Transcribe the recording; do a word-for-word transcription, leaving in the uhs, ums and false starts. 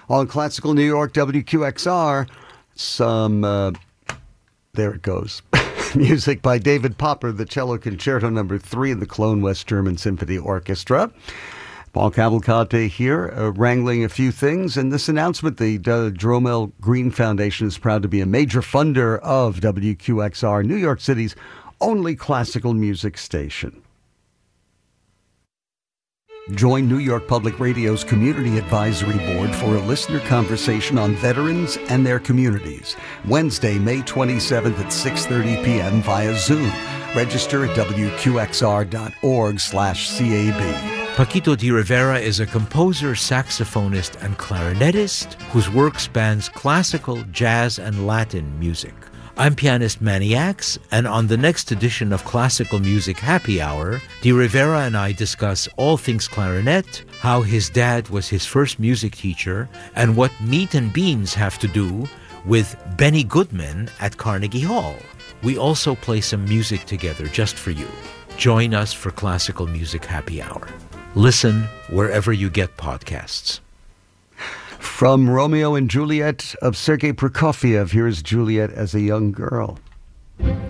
On Classical New York W Q X R, some, uh, there it goes, music by David Popper, the Cello Concerto Number three in the Cologne West German Symphony Orchestra. Paul Cavalcante here, uh, wrangling a few things. And this announcement, the uh, Jerome L. Green Foundation is proud to be a major funder of W Q X R, New York City's only classical music station. Join New York Public Radio's Community Advisory Board for a listener conversation on veterans and their communities. Wednesday, May twenty-seventh at six thirty p.m. via Zoom. Register at W Q X R dot org slash C A B. Paquito de Rivera is a composer, saxophonist, and clarinetist whose work spans classical, jazz, and Latin music. I'm pianist Manny Axe, and on the next edition of Classical Music Happy Hour, De Rivera and I discuss all things clarinet, how his dad was his first music teacher, and what meat and beans have to do with Benny Goodman at Carnegie Hall. We also play some music together just for you. Join us for Classical Music Happy Hour. Listen wherever you get podcasts. From Romeo and Juliet of Sergei Prokofiev, here's Juliet as a young girl.